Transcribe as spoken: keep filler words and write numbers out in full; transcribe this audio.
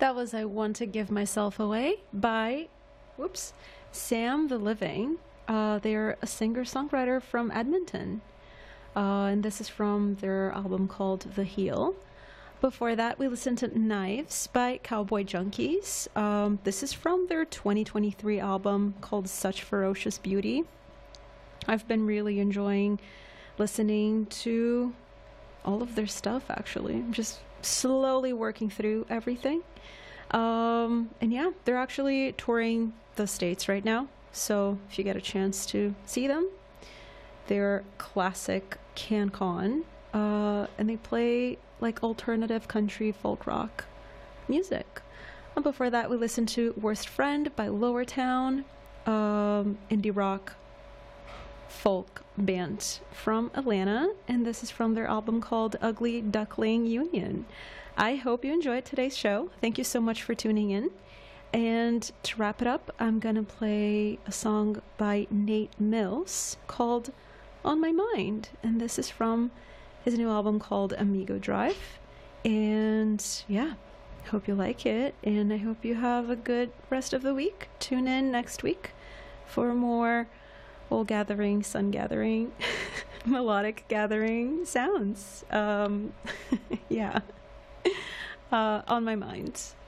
That was I Want to Give Myself Away by, whoops, Sam the Living. Uh, they're a singer-songwriter from Edmonton. Uh, and this is from their album called The Heel. Before that, we listened to Knives by Cowboy Junkies. Um, this is from their twenty twenty-three album called Such Ferocious Beauty. I've been really enjoying listening to all of their stuff, actually. I'm just slowly working through everything. Um, and yeah, they're actually touring the States right now. So if you get a chance to see them, they're classic CanCon. Uh, and they play like alternative country folk rock music. And before that, we listened to Worst Friend by Lower Town, um, indie rock folk band from Atlanta, and this is from their album called Ugly Duckling Union. I hope you enjoyed today's show. Thank you so much for tuning in. And to wrap it up, I'm gonna play a song by Nate Mills called On My Mind, and this is from his new album called Amigo Drive. And yeah, hope you like it, and I hope you have a good rest of the week. Tune in next week for more Old gathering, sun gathering, melodic gathering sounds. Um, yeah, uh, on my mind.